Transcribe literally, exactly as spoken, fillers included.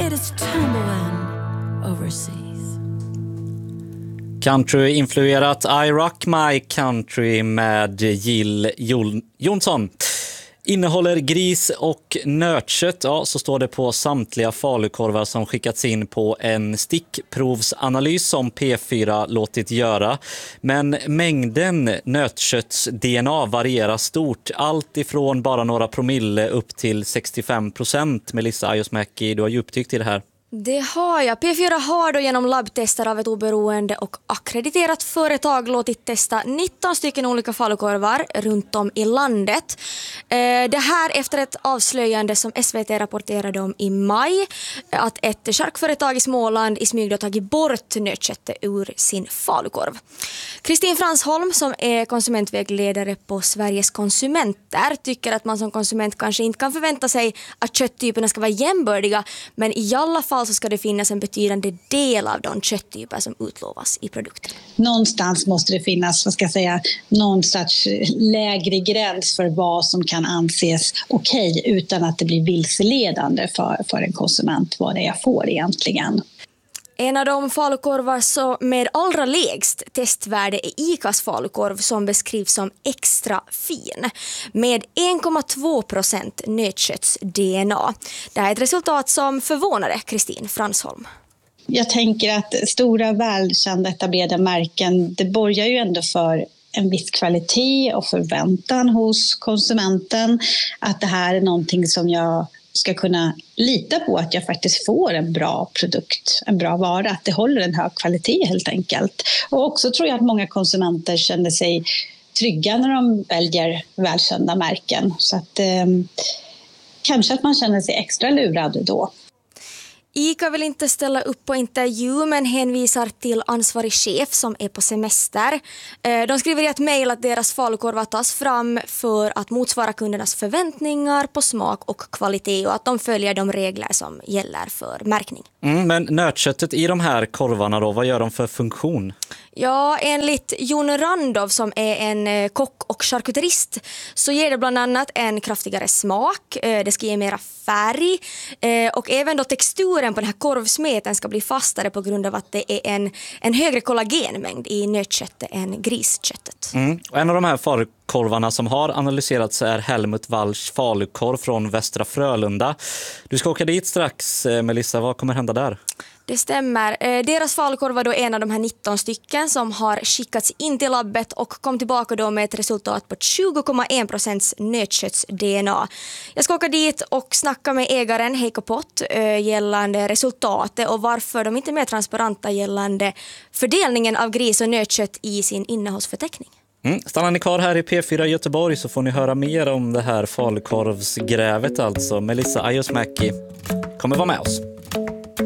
it's tumbling overseas. Country-influerat I Rock My Country med Jill Jol- Johnson. Innehåller gris och nötkött, ja, så står det på samtliga falukorvar som skickats in på en stickprovsanalys som P fyra låtit göra. Men mängden nötkötts-D N A varierar stort. Allt ifrån bara några promille upp till sextiofem procent. Melissa Ajosmäki, du har djupdykt i det här. Det har jag. P fyra har då genom labbtester av ett oberoende och akkrediterat företag låtit testa nitton stycken olika falukorvar runt om i landet. Det här efter ett avslöjande som S V T rapporterade om i maj, att ett charkföretag i Småland i smyg då tagit bort nötköttet ur sin falukorv. Kristin Fransholm, som är konsumentvägledare på Sveriges konsumenter, tycker att man som konsument kanske inte kan förvänta sig att kötttyperna ska vara jämbördiga, men i alla fall så ska det finnas en betydande del av de kötttyper som utlovas i produkten. Någonstans måste det finnas, vad ska jag säga, någon sorts lägre gräns för vad som kan anses okej utan att det blir vilseledande för, för en konsument vad det är jag får egentligen. En av de falukorvar så med allra lägst testvärde är ICAs falukorv, som beskrivs som extra fin med en komma två procent nötkötts-D N A. Det här är ett resultat som förvånade Kristin Fransholm. Jag tänker att stora välkända etablerade märken, det borgar ju ändå för en viss kvalitet och förväntan hos konsumenten att det här är någonting som jag ska kunna lita på, att jag faktiskt får en bra produkt, en bra vara, att det håller en hög kvalitet helt enkelt. Och också tror jag att många konsumenter känner sig trygga när de väljer välkända märken. Så att eh, kanske att man känner sig extra lurad då. ICA vill inte ställa upp på intervju men hänvisar till ansvarig chef som är på semester. De skriver i ett mejl att deras falukorvar tas fram för att motsvara kundernas förväntningar på smak och kvalitet och att de följer de regler som gäller för märkning. Mm, men nötköttet i de här korvarna då, vad gör de för funktion? Ja, enligt Jon Randov som är en kock och charkuterist så ger det bland annat en kraftigare smak, det ska ge mera färg och även då texturen på den här korvsmeten ska bli fastare på grund av att det är en, en högre kollagenmängd i nötköttet än grisköttet. Mm. En av de här falukorvarna som har analyserats är Helmut Walls falukorv från Västra Frölunda. Du ska åka dit strax, Melissa. Vad kommer hända där? Det stämmer. Deras falukorv var då en av de här nitton stycken som har skickats in till labbet och kom tillbaka då med ett resultat på tjugo komma en procent nötkötts-D N A. Jag ska åka dit och snacka med ägaren Heikko Pott gällande resultatet och varför de inte är mer transparenta gällande fördelningen av gris- och nötkött i sin innehållsförteckning. Mm. Stannar ni kvar här i P fyra Göteborg så får ni höra mer om det här falukorvsgrävet alltså. Melissa Ajosmäki kommer vara med oss.